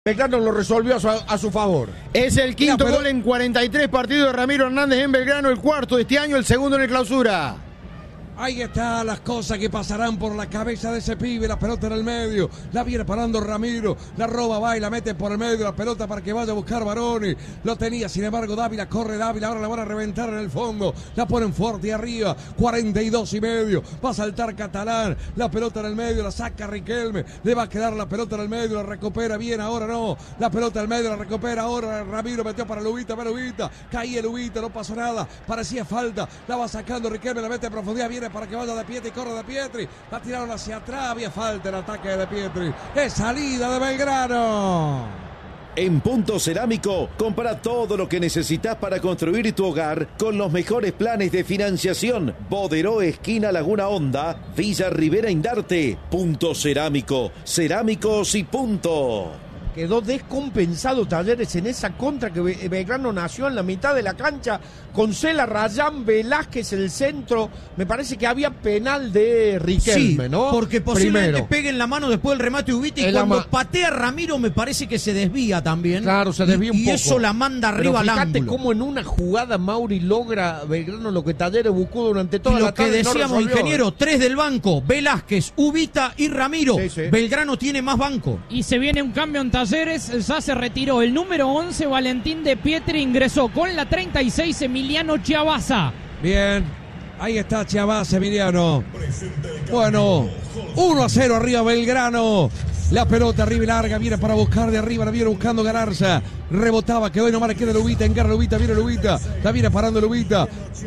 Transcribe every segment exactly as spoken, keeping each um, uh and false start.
Belgrano lo resolvió a su, a su favor. Es el quinto Mira, pero... gol en cuarenta y tres partidos de Ramiro Hernández en Belgrano, el cuarto de este año, el segundo en el Clausura. Ahí están las cosas que pasarán por la cabeza de ese pibe. La pelota en el medio. La viene parando Ramiro. La roba, va y la mete por el medio. La pelota para que vaya a buscar Baroni. Lo tenía, sin embargo, Dávila. Corre Dávila. Ahora la van a reventar en el fondo. La ponen fuerte arriba. cuarenta y dos y medio. Va a saltar Catalán. La pelota en el medio. La saca Riquelme. Le va a quedar la pelota en el medio. La recupera bien. Ahora no. La pelota en el medio. La recupera ahora. Ramiro metió para Lubita. Para Lubita. Caía Lubita. No pasó nada. Parecía falta. La va sacando Riquelme. La mete a profundidad. Viene para que vaya De Pietri, corre De Pietri, la tiraron hacia atrás, había falta el ataque de De Pietri, es salida de Belgrano. En Punto Cerámico, compra todo lo que necesitas para construir tu hogar con los mejores planes de financiación. Boderó, esquina Laguna Honda, Villa Rivera Indarte. Punto Cerámico, cerámicos y punto. Quedó descompensado Talleres en esa contra que Belgrano nació en la mitad de la cancha con Cela, Rayán, Velázquez, el centro. Me parece que había penal de Riquelme, sí, ¿no? Porque posiblemente Primero. pegue en la mano después del remate Ubita y El cuando ama... patea Ramiro me parece que se desvía también. Claro, se desvía y, un poco. Y eso la manda arriba al ángulo. Fíjate cómo en una jugada Mauri logra Belgrano lo que Talleres buscó durante toda y lo la tarde. que decíamos, no ingeniero, tres del banco, Velázquez, Ubita y Ramiro. Sí, sí. Belgrano tiene más banco. Y se viene un cambio en Talleres, el S A se retiró. El número once, Valentín De Pietri, ingresó con la treinta y seis, Emiliano Chiabaza. Bien, ahí está Chiabaza, Emiliano. Bueno, uno a cero arriba Belgrano. La pelota arriba y larga, viene para buscar de arriba, la viene buscando Galarza. Rebotaba, quedó y nomás le queda Lubita, encara Lubita, viene Lubita, la viene parando Lubita.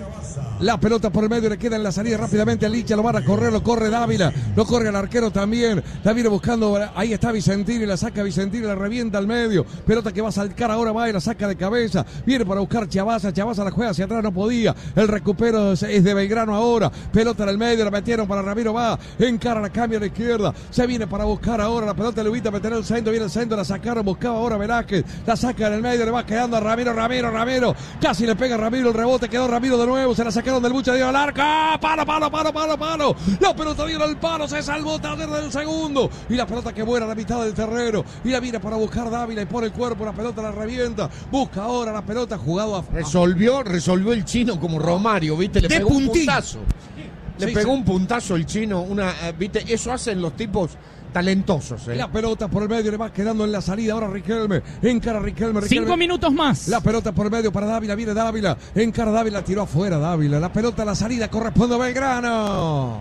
La pelota por el medio, le queda en la salida rápidamente a Licha, lo van a correr, lo corre Dávila, lo corre al arquero también, la viene buscando, ahí está Vicentini, la saca Vicentini, la revienta al medio, pelota que va a saltar ahora, va y la saca de cabeza, viene para buscar Chiabaza, Chiabaza la juega hacia atrás, no podía, el recupero es de Belgrano ahora, pelota en el medio, la metieron para Ramiro, va, encara, la cambia a la izquierda, se viene para buscar ahora, la pelota de Lubita, meter el centro, viene el centro, la sacaron, buscaba ahora Velázquez, la saca en el medio, le va quedando a Ramiro, Ramiro, Ramiro, casi le pega a Ramiro, el rebote, quedó Ramiro de nuevo, se la sacaron del bucha, dio al arca, palo, palo, palo, palo, palo, la pelota dio al palo, se salvó Talleres del segundo, y la pelota que vuela a la mitad del terreno, y la viene para buscar Dávila, y pone el cuerpo, la pelota la revienta, busca ahora la pelota, jugado a... Resolvió, resolvió el chino como Romario, ¿viste? Le de pegó puntín. un puntazo. Le Sí, pegó sí. un puntazo el chino, una, ¿viste? Eso hacen los tipos talentosos, ¿eh? La pelota por el medio, le va quedando en la salida ahora Riquelme, encara Riquelme, Riquelme. Cinco minutos más. La pelota por el medio para Dávila, viene Dávila, encara Dávila, tiró afuera Dávila, la pelota a la salida corresponde a Belgrano.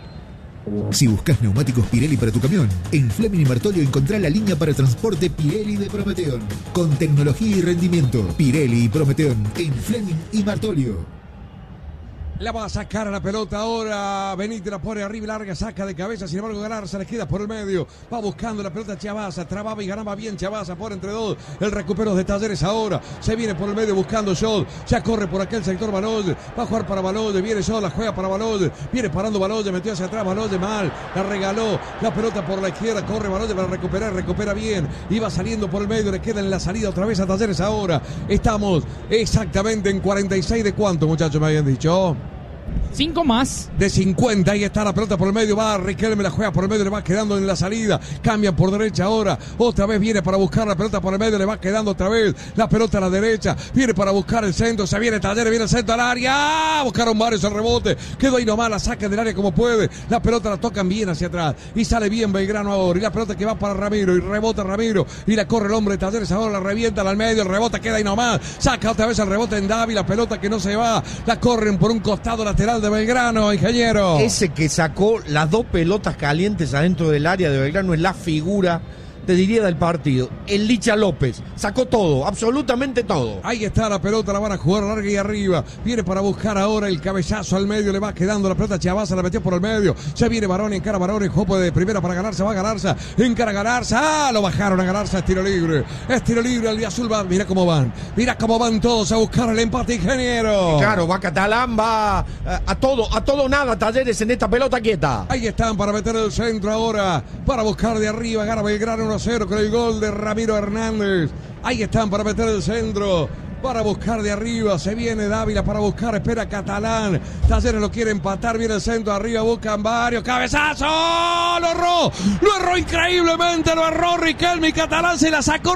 Si buscas neumáticos Pirelli para tu camión, en Fleming y Martolio encontrá la línea para transporte Pirelli de Prometeon, con tecnología y rendimiento. Pirelli y Prometeon en Fleming y Martolio. La va a sacar a la pelota ahora. Benítez la pone arriba y larga, saca de cabeza. Sin embargo, Galarza le queda por el medio. Va buscando la pelota Chiabaza. Trababa y ganaba bien Chiabaza por entre dos. El recupero de Talleres ahora. Se viene por el medio buscando Scholl. Ya corre por aquel sector Baloye. Va a jugar para Baloye. Viene Scholl, la juega para Baloye. Viene parando Baloye. Metió hacia atrás Baloye mal. La regaló. La pelota por la izquierda. Corre Baloye para recuperar. Recupera bien. Iba saliendo por el medio. Le queda en la salida otra vez a Talleres ahora. Estamos exactamente en cuarenta y seis de cuánto, muchachos, me habían dicho. Cinco más. De cincuenta, ahí está la pelota por el medio, va Riquelme, la juega por el medio, le va quedando en la salida, cambia por derecha ahora, otra vez viene para buscar la pelota por el medio, le va quedando otra vez la pelota a la derecha, viene para buscar el centro, se viene Talleres, viene el centro al área, buscaron varios el rebote, quedó ahí nomás, la saca del área como puede, la pelota la tocan bien hacia atrás, y sale bien Belgrano ahora, y la pelota que va para Ramiro, y rebota Ramiro, y la corre el hombre de Talleres ahora, la revienta al medio, el rebote queda ahí nomás, saca otra vez el rebote en Dávila, la pelota que no se va, la corren por un costado lateral de Belgrano, ingeniero. Ese que sacó las dos pelotas calientes adentro del área de Belgrano es la figura, te diría, del partido. El Licha López sacó todo, absolutamente todo. Ahí está la pelota, la van a jugar larga y arriba. Viene para buscar ahora el cabezazo al medio, le va quedando la pelota Chiabaza, la metió por el medio. Se viene Baroni, encara Baroni, juego de primera para ganarse, va a ganarse, encara Galarza. Ah, lo bajaron a ganarse, es tiro libre. Es tiro libre, el de azul va, mira cómo van. Mira cómo van todos a buscar el empate, ingeniero. Y claro, va Catalán, va a, a todo, a todo nada Talleres en esta pelota quieta. Ahí están para meter el centro ahora, para buscar de arriba, gana Belgrano uno a cero con el gol de Ramiro Hernández. Ahí están para meter el centro. para buscar de arriba, se viene Dávila para buscar, espera Catalán, Talleres lo quiere empatar, viene el centro arriba, buscan varios, cabezazo, lo erró, lo erró increíblemente, lo erró Riquelme y Catalán se la sacó